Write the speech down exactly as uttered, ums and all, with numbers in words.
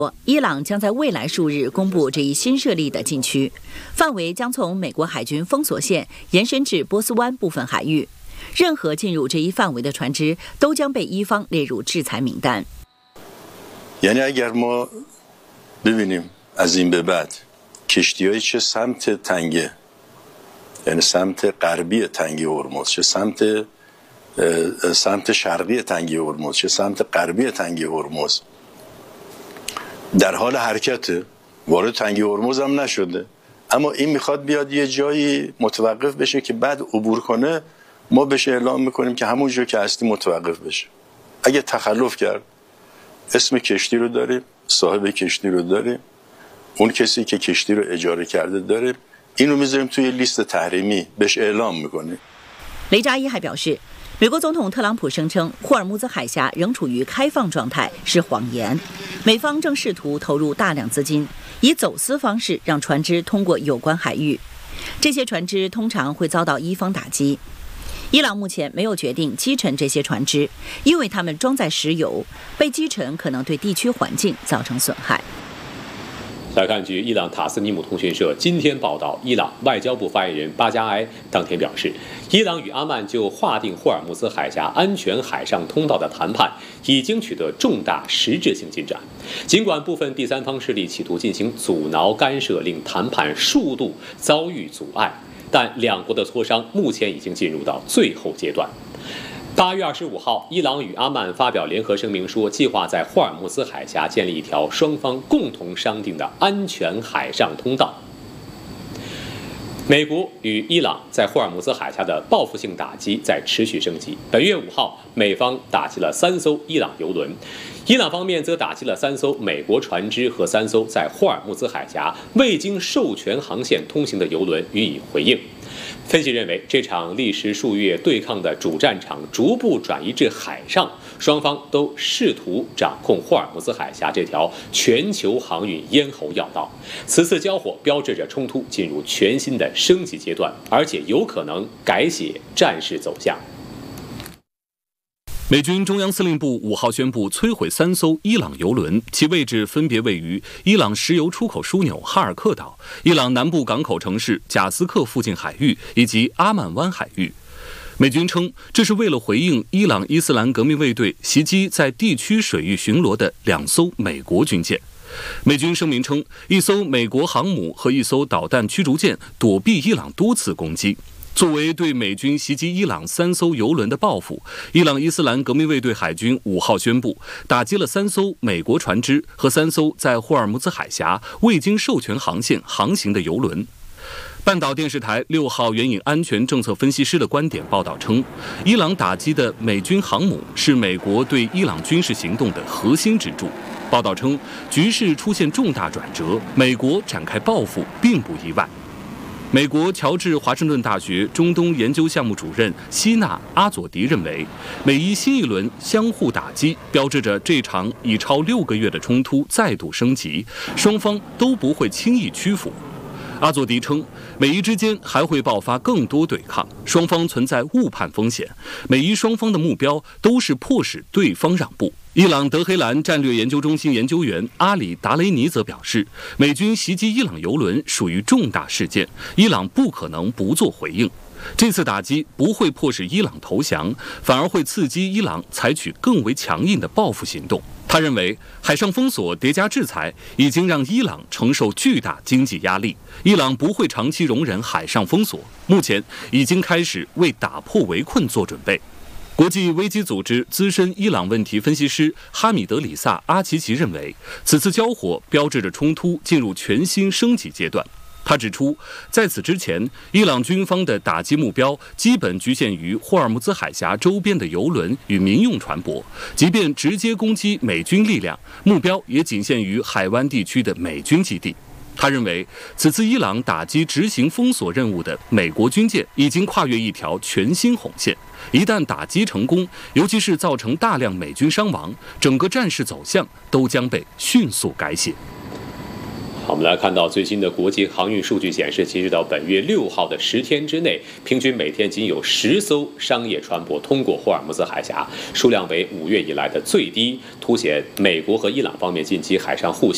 伊朗将在未来数日公布这一新设立的禁区，范围将从美国海军封锁线延伸至波斯湾部分海域。任何进入这一范围的船只都将被伊方列入制裁名单。 یعنی اگر ما ببینیم از این به بعد کشتی‌های چه سمت تنگه یعنی سمت غربی تنگه هرمز چه سمت سمت شرقی تنگه هرمز چه سمت غربی تنگه هرمز در حال حرکته وارد تنگه هرمز هم نشده اما این میخواد بیاد یه جایی متوقف بشه که بعد عبور کنه ما بهش اعلام میکنیم که همون جا که هستی متوقف بشه اگه تخلف کرد اسم کشتی رو داریم صاحب کشتی رو داریم اون کسی که کشتی رو اجاره کرده داریم اینو میذاریم توی لیست تحریمی بهش اعلام میکنیم。 雷扎伊还表示，美国总统特朗普声称霍尔木兹海峡仍处于开放状态是谎言，美方正试图投入大量资金，以走私方式让船只通过有关海域。这些船只通常会遭到伊方打击。伊朗目前没有决定击沉这些船只，因为它们装载石油，被击沉可能对地区环境造成损害。 来看，据伊朗塔斯尼姆通讯社今天报道，伊朗外交部发言人巴加埃当天表示，伊朗与阿曼就划定霍尔木兹海峡安全海上通道的谈判已经取得重大实质性进展。尽管部分第三方势力企图进行阻挠干涉，令谈判速度遭遇阻碍，但两国的磋商目前已经进入到最后阶段。八月二十五号，伊朗与阿曼发表联合声明说，计划在霍尔木兹海峡建立一条双方共同商定的安全海上通道。美国与伊朗在霍尔木兹海峡的报复性打击在持续升级。本月五号，美方打击了三艘伊朗油轮，伊朗方面则打击了三艘美国船只和三艘在霍尔木兹海峡未经授权航线通行的油轮予以回应。分析认为，这场历时数月对抗的主战场逐步转移至海上，双方都试图掌控霍尔木兹海峡这条全球航运咽喉要道。此次交火标志着冲突进入全新的升级阶段，而且有可能改写战事走向。 美军中央司令部五号宣布摧毁三艘伊朗油轮，其位置分别位于伊朗石油出口枢纽哈尔克岛、伊朗南部港口城市贾斯克附近海域以及阿曼湾海域。美军称，这是为了回应伊朗伊斯兰革命卫队袭击在地区水域巡逻的两艘美国军舰。美军声明称，一艘美国航母和一艘导弹驱逐舰躲避伊朗多次攻击。作为对美军袭击伊朗三艘油轮的报复，伊朗伊斯兰革命卫队海军五号宣布打击了三艘美国船只和三艘在霍尔木兹海峡未经授权航线航行的油轮。半岛电视台六号援引安全政策分析师的观点报道称，伊朗打击的美军航母是美国对伊朗军事行动的核心支柱。报道称，局势出现重大转折，美国展开报复并不意外。美国乔治华盛顿大学中东研究项目主任希纳阿佐迪认为，美伊新一轮相互打击标志着这场已超六个月的冲突再度升级，双方都不会轻易屈服。阿佐迪称，美伊之间还会爆发更多对抗，双方存在误判风险，美伊双方的目标都是迫使对方让步。伊朗德黑兰战略研究中心研究员阿里达雷尼则表示，美军袭击伊朗油轮属于重大事件，伊朗不可能不做回应。这次打击不会迫使伊朗投降，反而会刺激伊朗采取更为强硬的报复行动。他认为，海上封锁叠加制裁已经让伊朗承受巨大经济压力，伊朗不会长期容忍海上封锁，目前已经开始为打破围困做准备。国际危机组织资深伊朗问题分析师哈米德里萨·阿奇奇认为，此次交火标志着冲突进入全新升级阶段。他指出，在此之前，伊朗军方的打击目标基本局限于霍尔木兹海峡周边的油轮与民用船舶，即便直接攻击美军力量，目标也仅限于海湾地区的美军基地。他认为，此次伊朗打击执行封锁任务的美国军舰已经跨越一条全新红线，一旦打击成功，尤其是造成大量美军伤亡，整个战事走向都将被迅速改写。 好，我们来看到最新的国际航运数据显示，截止到本月六号的十天之内，平均每天仅有十艘商业船舶通过霍尔木兹海峡，数量为五月以来的最低，凸显美国和伊朗方面近期海上互